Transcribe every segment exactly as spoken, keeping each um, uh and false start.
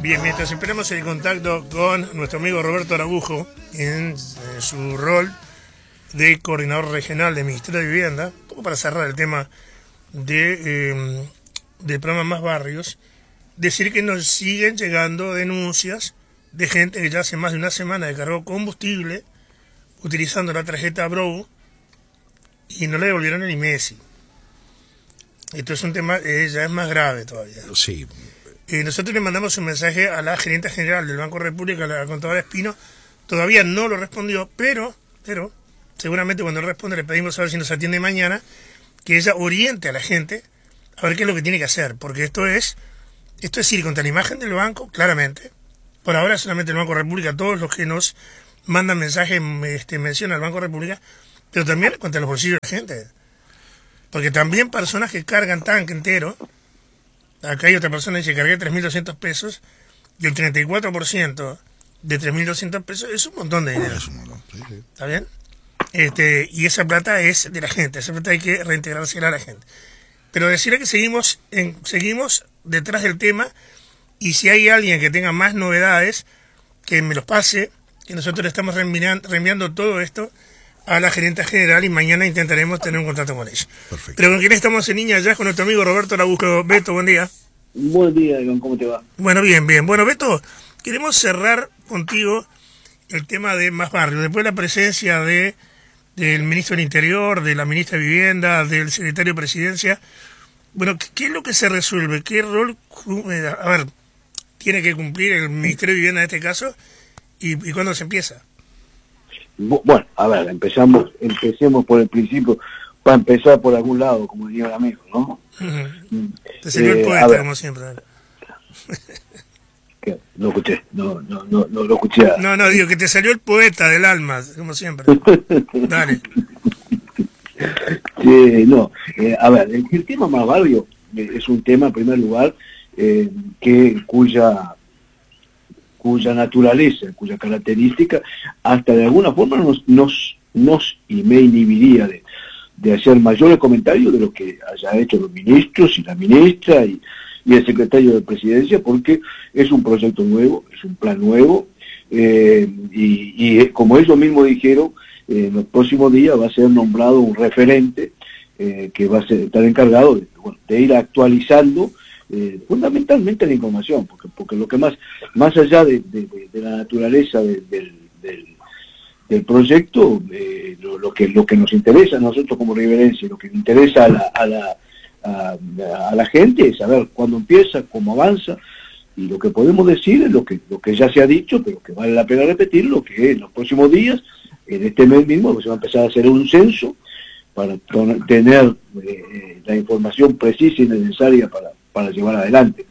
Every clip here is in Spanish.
Bien, mientras esperamos el contacto con nuestro amigo Roberto Araujo en, en su rol de coordinador regional del Ministerio de Vivienda, un poco para cerrar el tema de, eh, del programa Más Barrios, decir que nos siguen llegando denuncias de gente que ya hace más de una semana descargó combustible utilizando la tarjeta Brow y no le devolvieron el I M E S I. Esto es un tema que eh, ya es más grave todavía. Sí. Eh, nosotros le mandamos un mensaje a la gerente general del Banco República, a la contadora Espino, todavía no lo respondió, pero, pero seguramente cuando responde le pedimos a ver si nos atiende mañana, que ella oriente a la gente a ver qué es lo que tiene que hacer, porque esto es, esto es ir contra la imagen del banco, claramente. Por ahora solamente el Banco República, todos los que nos mandan mensajes este, mencionan al Banco República, pero también contra los bolsillos de la gente. Porque también personas que cargan tanque entero, acá hay otra persona que dice que cargué tres mil doscientos pesos, y el treinta y cuatro por ciento de tres mil doscientos pesos es un montón de dinero. Es un montón, sí, sí. ¿Está bien? Este, y esa plata es de la gente, esa plata hay que reintegrársela a la gente. Pero decirle que seguimos, en, seguimos detrás del tema, y si hay alguien que tenga más novedades, que me los pase, que nosotros le estamos reenviando, reenviando todo esto a la gerente general y mañana intentaremos tener un contacto con ella. Perfecto. Pero con quien estamos en línea ya con nuestro amigo Roberto Araujo. Beto, buen día. Buen día, ¿cómo te va? Bueno, bien, bien. Bueno, Beto, queremos cerrar contigo el tema de Más Barrios. Después de la presencia de del ministro del Interior, de la ministra de Vivienda, del secretario de Presidencia, bueno, ¿qué es lo que se resuelve? ¿Qué rol, a ver, tiene que cumplir el Ministerio de Vivienda en este caso? ¿Y, y cuándo se empieza? Bueno, a ver, empezamos, empecemos por el principio, para empezar por algún lado, como diría el amigo, ¿no? Uh-huh. Te salió eh, el poeta, como siempre. ¿Qué? No escuché, no, no, no, no lo escuché. No, no, digo que te salió el poeta del alma, como siempre. Dale. Sí, no, eh, a ver, el, el tema Más Barrio eh, es un tema, en primer lugar, eh, que cuya cuya naturaleza, cuya característica, hasta de alguna forma nos, nos, nos y me inhibiría de, de hacer mayores comentarios de lo que haya hecho los ministros y la ministra y, y el secretario de Presidencia, porque es un proyecto nuevo, es un plan nuevo, eh, y, y como ellos mismos dijeron, eh, en los próximos días va a ser nombrado un referente eh, que va a ser, estar encargado de, bueno, de ir actualizando Eh, fundamentalmente la información, porque porque lo que más más allá de, de, de la naturaleza de, de, del, del proyecto, eh, lo, lo que lo que nos interesa a nosotros como riverenses, lo que nos interesa a la, a la, a, a la gente es saber cuándo empieza, cómo avanza, y lo que podemos decir es lo que lo que ya se ha dicho, pero que vale la pena repetir, lo que en los próximos días, en este mes mismo, se va a empezar a hacer un censo para tener eh, la información precisa y necesaria para para llevar adelante.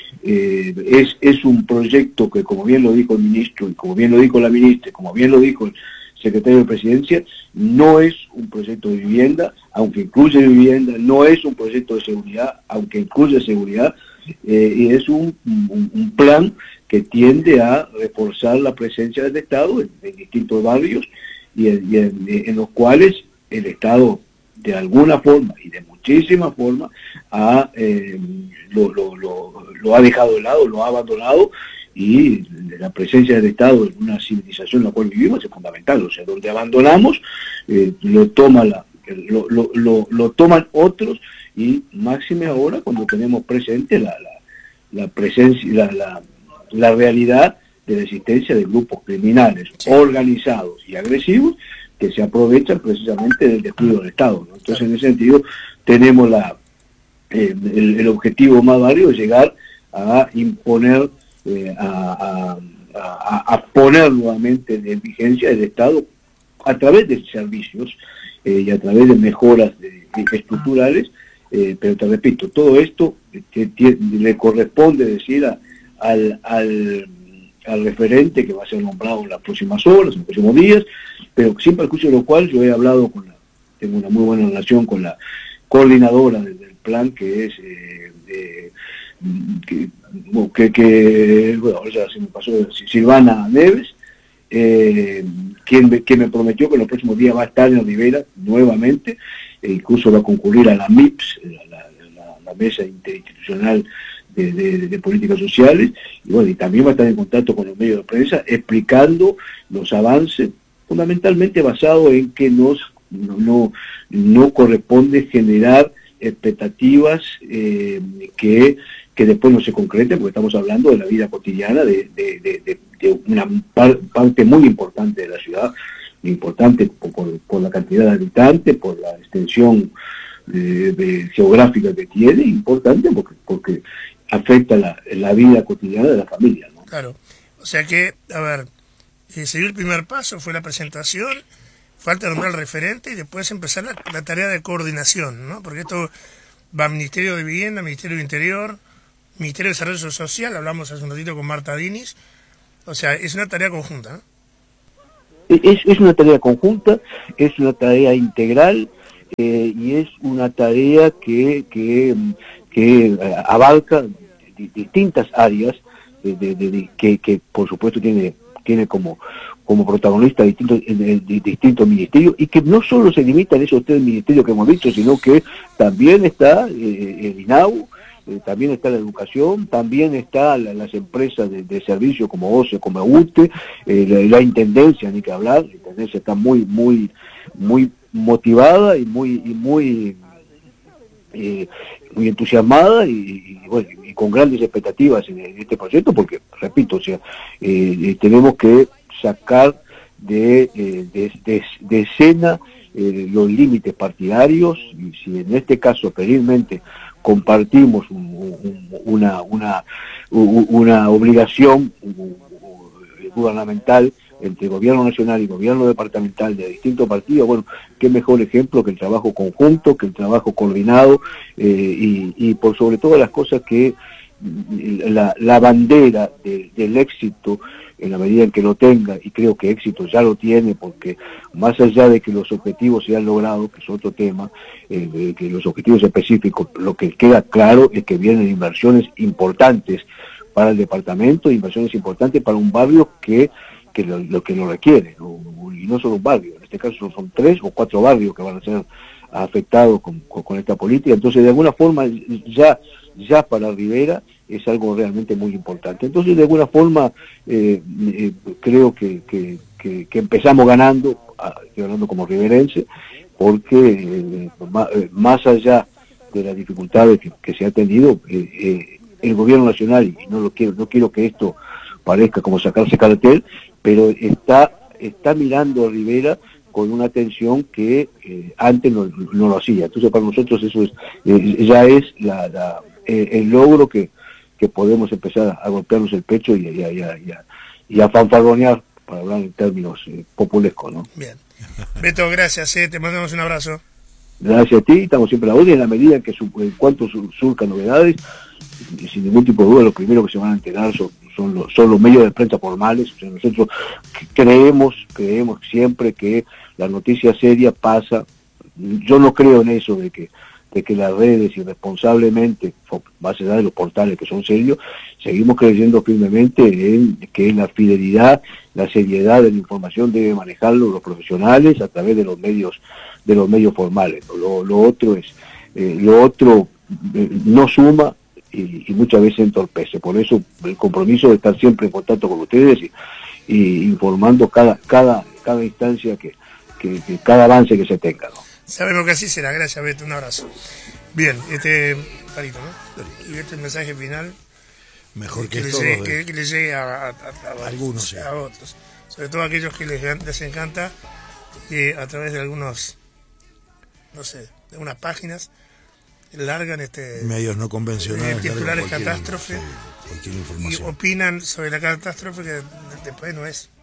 Eh, es, es un proyecto que, como bien lo dijo el ministro, y como bien lo dijo la ministra, y como bien lo dijo el secretario de Presidencia, no es un proyecto de vivienda, aunque incluye vivienda, no es un proyecto de seguridad, aunque incluye seguridad, eh, y es un, un, un plan que tiende a reforzar la presencia del Estado en, en distintos barrios, y, en, y en, en los cuales el Estado, de alguna forma y de muchísimas formas, ha, eh, lo, lo, lo, lo ha dejado de lado, lo ha abandonado, y la presencia del Estado en una civilización en la cual vivimos es fundamental. O sea, donde abandonamos, eh, lo, toma la, lo, lo, lo, lo toman otros, y máxime ahora cuando tenemos presente la, la, la presencia, la, la, la realidad de la existencia de grupos criminales organizados y agresivos que se aprovechan precisamente del descuido del Estado, ¿no? Entonces, en ese sentido, tenemos la eh, el, el objetivo Más Barrio es llegar a imponer, eh, a, a, a, a poner nuevamente en vigencia el Estado a través de servicios eh, y a través de mejoras de, de estructurales, eh, pero te repito, todo esto que, que le corresponde decir a, al, al al referente que va a ser nombrado en las próximas horas, en los próximos días, pero sin perjuicio de lo cual yo he hablado con la, tengo una muy buena relación con la coordinadora del, del plan, que es eh, de, que, que, que, bueno, ya se me pasó, Silvana Neves, eh, quien, me, quien me prometió que en los próximos días va a estar en Rivera nuevamente, e incluso va a concurrir a la M I P S, la, la, la, la Mesa Interinstitucional de, de, de políticas sociales, y bueno, y también va a estar en contacto con los medios de prensa, explicando los avances, fundamentalmente basado en que nos, no, no, no corresponde generar expectativas eh, que, que después no se concreten, porque estamos hablando de la vida cotidiana de, de, de, de, de una par, parte muy importante de la ciudad, importante por, por, por la cantidad de habitantes, por la extensión de, de geográfica que tiene, importante porque, porque afecta la, la vida cotidiana de la familia, ¿no? Claro, o sea que, a ver, eh, se dio el primer paso, fue la presentación, falta nombrar al referente y después empezar la, la tarea de coordinación, ¿no? Porque esto va al Ministerio de Vivienda, Ministerio de Interior, Ministerio de Desarrollo Social, hablamos hace un ratito con Marta Diniz, o sea, es una tarea conjunta, ¿no? Es, es una tarea conjunta, es una tarea integral eh, y es una tarea que, que, que abarca di, distintas áreas de, de, de, de, que, que por supuesto tiene, tiene como, como protagonista distintos, de, de distintos ministerios y que no solo se limita en esos tres ministerios que hemos dicho, sino que también está eh, el INAU, Eh, también está la educación, también está la, las empresas de, de servicio como O C E, como U T E, eh, la, la Intendencia, ni que hablar, la Intendencia está muy, muy, muy motivada y muy, y muy, eh, muy entusiasmada y, y, bueno, y con grandes expectativas en, en este proyecto, porque, repito, o sea, eh, tenemos que sacar de, eh, de, de, de escena eh, los límites partidarios, y si en este caso perennemente compartimos un, un, una, una, una obligación gubernamental entre gobierno nacional y gobierno departamental de distintos partidos, bueno, qué mejor ejemplo que el trabajo conjunto, que el trabajo coordinado eh, y, y por sobre todas las cosas que la, la bandera de, del éxito, en la medida en que lo tenga, y creo que éxito ya lo tiene, porque más allá de que los objetivos se han logrado, que es otro tema, eh, que los objetivos específicos, lo que queda claro es que vienen inversiones importantes para el departamento, inversiones importantes para un barrio que, que lo, lo que lo requiere, ¿no? Y no solo un barrio, en este caso son, son tres o cuatro barrios que van a ser afectados con, con, con esta política, entonces de alguna forma ya, ya para Rivera es algo realmente muy importante. Entonces, de alguna forma, eh, eh, creo que, que, que, que empezamos ganando, estoy hablando como riverense, porque eh, más, eh, más allá de las dificultades que, que se ha tenido, eh, eh, el gobierno nacional, y no lo quiero, no quiero que esto parezca como sacarse cartel, pero está, está mirando a Rivera con una atención que eh, antes no, no lo hacía. Entonces, para nosotros eso es, eh, ya es la, la, eh, el logro que que podemos empezar a golpearnos el pecho y, y, y, y, y a fanfarronear, para hablar en términos eh, populescos, ¿no? Bien. Beto, gracias, eh, te mandamos un abrazo. Gracias a ti, estamos siempre a la orden, en la medida en que su, en cuanto sur, surcan novedades, y sin ningún tipo de duda, lo primero que se van a enterar son, son, los, son los medios de prensa formales. O sea, nosotros creemos, creemos siempre que la noticia seria pasa, yo no creo en eso de que de que las redes irresponsablemente, más allá de los portales que son serios, seguimos creyendo firmemente en que la fidelidad, la seriedad de la información debe manejarlo los profesionales a través de los medios, de los medios formales. Lo, lo otro es, eh, lo otro eh, no suma y, y muchas veces entorpece. Por eso el compromiso de estar siempre en contacto con ustedes y, y informando cada, cada, cada instancia que, que, que cada avance que se tenga, ¿no? Sabemos que así será. Gracias, Beto. Un abrazo. Bien, este... Parito, ¿no? Y este mensaje final... Mejor que, que, esto, le llegue, que, que le llegue a, a, a, a algunos, a otros. Sobre todo a aquellos que les, les encanta que a través de algunos... No sé, de unas páginas largan este... medios no convencionales. Eh, titulares catástrofe. Sí, y opinan sobre la catástrofe que después no es.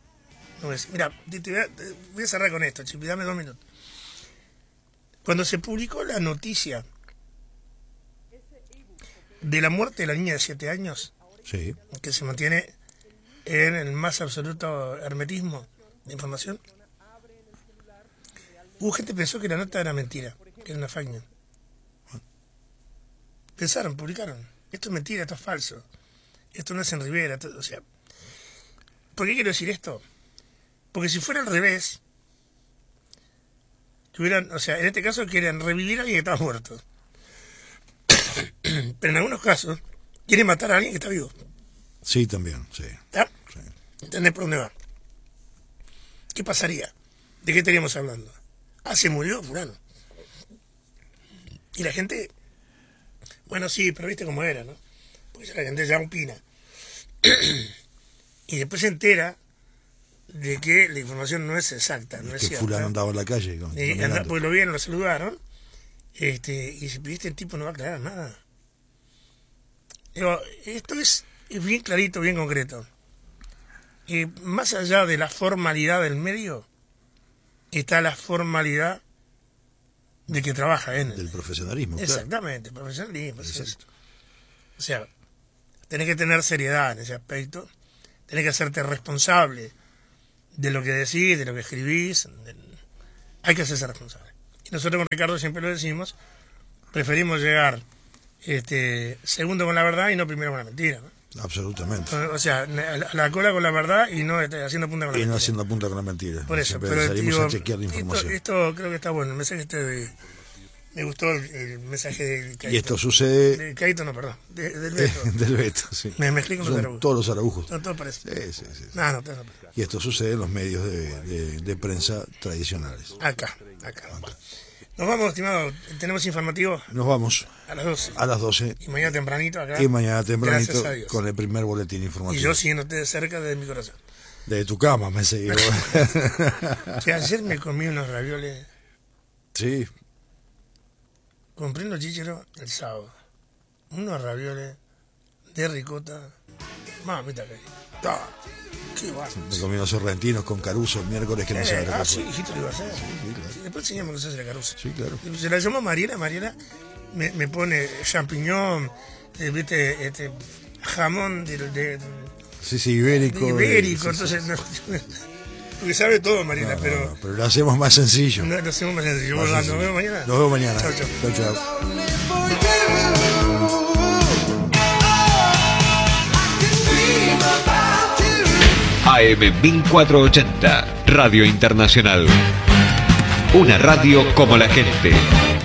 No es. Mira, te, te voy, a, te voy a cerrar con esto, Chipi, dame dos minutos. Cuando se publicó la noticia de la muerte de la niña de siete años, sí, que se mantiene en el más absoluto hermetismo de información, hubo gente que pensó que la nota era mentira, que era una fake news. Pensaron, publicaron, esto es mentira, esto es falso, esto no es en Rivera, esto, o sea, ¿por qué quiero decir esto? Porque si fuera al revés, tuvieran, o sea, en este caso querían revivir a alguien que estaba muerto. Pero en algunos casos, quiere matar a alguien que está vivo. Sí, también, sí. ¿Está? Sí. ¿Entendés por dónde va? ¿Qué pasaría? ¿De qué estaríamos hablando? Ah, se murió fulano. Y la gente, bueno, sí, pero viste cómo era, ¿no? Porque la gente ya opina. Y después se entera de que la información no es exacta, no es, Que cierta. fulano andaba en la calle. Con, Y caminando. anda, pues lo vieron, lo saludaron, este, y si viste, el tipo no va a aclarar nada. Digo, esto es, es bien clarito, bien concreto. Y más allá de la formalidad del medio, está la formalidad de que trabaja en él. Del profesionalismo. Claro. Exactamente, profesionalismo. es Exacto. eso. O sea, tenés que tener seriedad en ese aspecto, tenés que hacerte responsable de lo que decís, de lo que escribís. de- Hay que hacerse responsable. Y nosotros con Ricardo siempre lo decimos, preferimos llegar este, segundo con la verdad y no primero con la mentira, ¿no? Absolutamente. O sea, a la, a la cola con la verdad y no este, haciendo punta con la Y no mentira. haciendo punta con la mentira. Por eso, Siempre pero salimos digo, a chequear la esto, información. esto creo que está bueno. El mensaje este de, me gustó el, el mensaje del Caíto. Y esto sucede De Caíto, no, perdón. De, del Beto. del Beto, sí. Me mezclé con los Son arabujos. todos los arabujos. No, todo parece. Sí, sí, sí. sí. No, no, todo no. Y esto sucede en los medios de, de- de prensa tradicionales. Acá, acá. Nos vamos, estimado. Tenemos informativo Nos vamos a las doce. a las doce Y mañana tempranito acá. y mañana tempranito Gracias a Dios. con el primer boletín informativo. Y yo siguiéndote de cerca desde mi corazón. De tu cama me seguí. Que ayer me comí unos ravioles. Sí, Compré unos chícharos el sábado. Unos ravioles de ricota. Mamita que. Ah, qué guapo. me comí unos sorrentinos con Caruso el miércoles que no se Eh, agarró. ah, sí, dijiste lo iba a hacer. claro. Sí, después enseñamos que se hace la caruza. Sí, claro. Se la llamo Mariela, Mariela me, me pone champiñón, eh, viste, este, jamón de, de, de Sí, sí, ibérico. ibérico, eh, sí, sí. entonces, no, porque sabe todo Mariela, No, pero no, no, pero lo hacemos más sencillo. no lo hacemos más sencillo. Más Bueno, sencillo. nos vemos mañana. Nos vemos mañana. Chau, chau. Chau, chau. A M mil cuatrocientos ochenta, Radio Internacional. Una radio como la gente.